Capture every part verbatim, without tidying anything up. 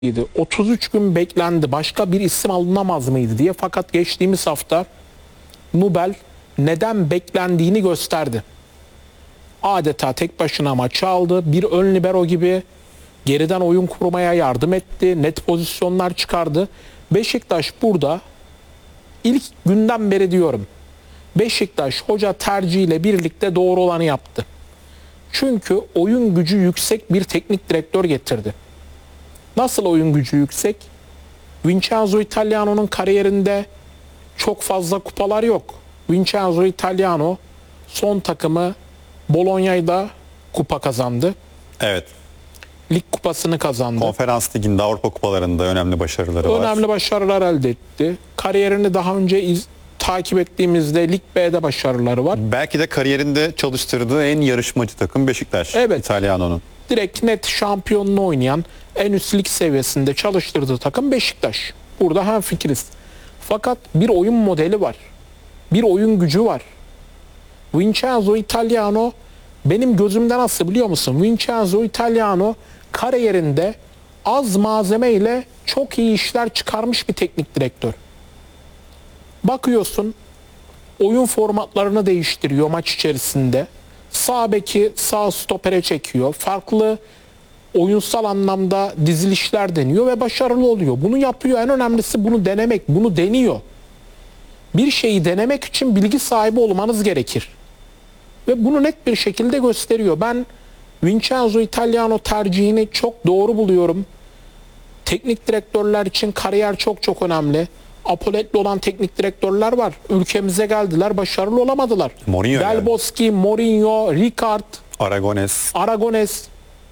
otuz üç gün beklendi. Başka bir isim alınamaz mıydı diye. Fakat geçtiğimiz hafta Nubel neden beklendiğini gösterdi. Adeta tek başına maçı aldı. Bir ön libero gibi geriden oyun kurmaya yardım etti. Net pozisyonlar çıkardı. Beşiktaş burada ilk günden beri diyorum. Beşiktaş hoca tercihiyle birlikte doğru olanı yaptı. Çünkü oyun gücü yüksek bir teknik direktör getirdi. Nasıl oyun gücü yüksek? Vincenzo Italiano'nun kariyerinde çok fazla kupalar yok. Vincenzo Italiano son takımı Bologna'da kupa kazandı. Evet. Lig kupasını kazandı. Konferans liginde, Avrupa kupalarında önemli başarıları var. Önemli başarılar elde etti. Kariyerini daha önce iz, takip ettiğimizde Lig B'de başarıları var. Belki de kariyerinde çalıştırdığı en yarışmacı takım Beşiktaş. Evet. İtalyano'nun. Direkt net şampiyonluğu oynayan, en üst lig seviyesinde çalıştırdığı takım Beşiktaş. Burada hemfikiriz. Fakat bir oyun modeli var. Bir oyun gücü var. Vincenzo Italiano benim gözümde nasıl biliyor musun? Vincenzo Italiano kariyerinde az malzeme ile çok iyi işler çıkarmış bir teknik direktör. Bakıyorsun oyun formatlarını değiştiriyor maç içerisinde. Sağ beki sağ stopere çekiyor. Farklı oyunsal anlamda dizilişler deniyor ve başarılı oluyor. Bunu yapıyor. En önemlisi bunu denemek. Bunu deniyor. Bir şeyi denemek için bilgi sahibi olmanız gerekir. Ve bunu net bir şekilde gösteriyor. Ben Vincenzo Italiano tercihini çok doğru buluyorum. Teknik direktörler için kariyer çok çok önemli. Apoletli olan teknik direktörler var. Ülkemize geldiler, başarılı olamadılar. Mourinho Del Bosque, Mourinho, Ricard, Aragones. Aragones.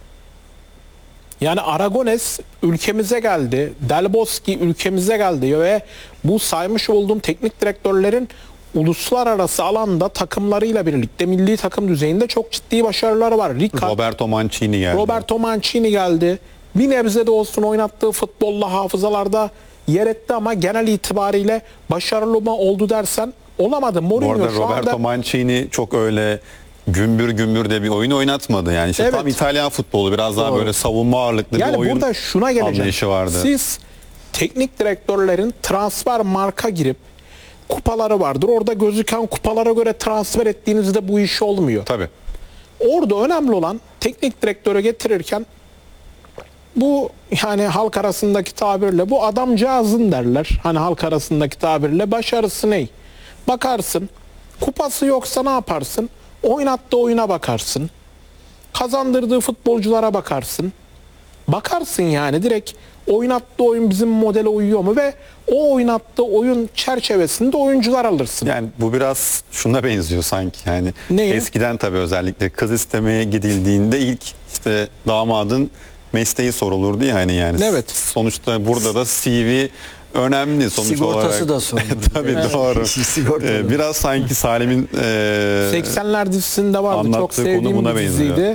Yani Aragones ülkemize geldi. Del Bosque ülkemize geldi ve bu saymış olduğum teknik direktörlerin uluslararası alanda takımlarıyla birlikte milli takım düzeyinde çok ciddi başarıları var. Ricard, Roberto Mancini geldi. Roberto Mancini geldi. Bir nebze de olsun oynattığı futbolla hafızalarda yer etti ama genel itibariyle başarılı mı oldu dersen olamadı. Mourinho Bu arada şu Roberto anda... Mancini çok öyle gümbür gümbür de bir oyun oynatmadı. Yani işte Evet. tam İtalyan futbolu, biraz daha Doğru. böyle savunma ağırlıklı Yani bir oyun burada şuna geleceğim. anlayışı vardı. Siz teknik direktörlerin transfer marka girip kupaları vardır. Orada gözüken kupalara göre transfer ettiğinizde bu iş olmuyor. Tabii. Orada önemli olan teknik direktörü getirirken bu, yani halk arasındaki tabirle bu adamcağızın derler. Hani halk arasındaki tabirle başarısı ne? Bakarsın. Kupası yoksa ne yaparsın? Oynattığı oyuna bakarsın. Kazandırdığı futbolculara bakarsın. Bakarsın yani direkt oynattığı oyun bizim modele uyuyor mu ve o oynattığı oyun çerçevesinde oyuncular alırsın. Yani bu biraz şuna benziyor sanki. Yani Neye? eskiden tabii özellikle kız istemeye gidildiğinde ilk işte damadın mesleği sorulurdu ya hani yani. Evet. Sonuçta burada da C V önemli sonuç Sigortası olarak. da sorulur. Tabii Evet. doğru. Sigortalı. Ee, biraz sanki Salim'in e, seksenler dizisinde vardı. Çok anlattığı konu sevdiğim buna bir benziyor. diziydi.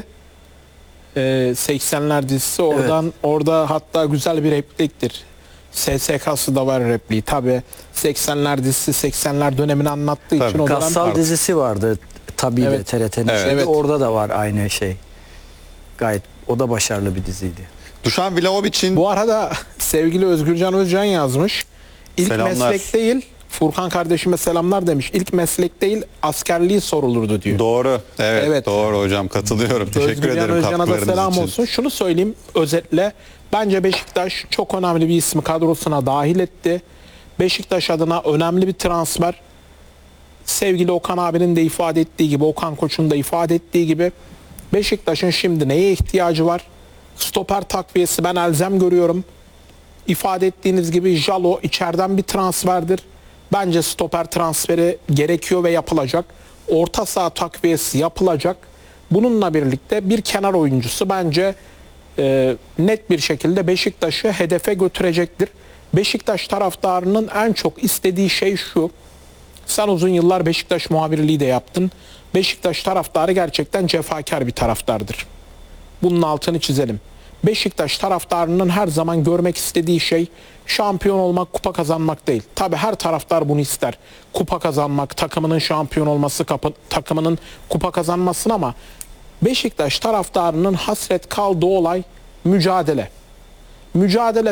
Ee, seksenler dizisi oradan orada hatta güzel bir repliktir. S S K'sı da var repliği. Tabii seksenler dizisi seksenler dönemini anlattığı Tabii. için o dönem Gassal dizisi vardı tabii de Evet. T R T'nin Evet. şeyde. Evet. Orada da var aynı şey. Gayet o da başarılı bir diziydi. Dušan Vlahovic'in Bu arada sevgili Özgürcan Özcan yazmış. İlk Selamlar. meslek değil, Furkan kardeşime selamlar demiş. İlk meslek değil, askerliği sorulurdu diyor. doğru. Evet, Evet. doğru hocam, katılıyorum. Teşekkür Özgürcan ederim Özcan'a da katkılarınız selam için. olsun. Şunu söyleyeyim özetle. Bence Beşiktaş çok önemli bir ismi kadrosuna dahil etti. Beşiktaş adına önemli bir transfer. Sevgili Okan abinin de ifade ettiği gibi, Okan Koç'un da ifade ettiği gibi Beşiktaş'ın şimdi neye ihtiyacı var? Stoper takviyesi ben elzem görüyorum. İfade ettiğiniz gibi Jalo içeriden bir transferdir. Bence stoper transferi gerekiyor ve yapılacak. Orta saha takviyesi yapılacak. Bununla birlikte bir kenar oyuncusu bence e, net bir şekilde Beşiktaş'ı hedefe götürecektir. Beşiktaş taraftarının en çok istediği şey şu. Sen uzun yıllar Beşiktaş muhabirliği de yaptın. Beşiktaş taraftarı gerçekten cefakar bir taraftardır. Bunun altını çizelim. Beşiktaş taraftarının her zaman görmek istediği şey şampiyon olmak, kupa kazanmak değil. Tabii her taraftar bunu ister. Kupa kazanmak, takımının şampiyon olması, kapı, takımının kupa kazanmasını, ama Beşiktaş taraftarının hasret kaldığı olay mücadele. mücadele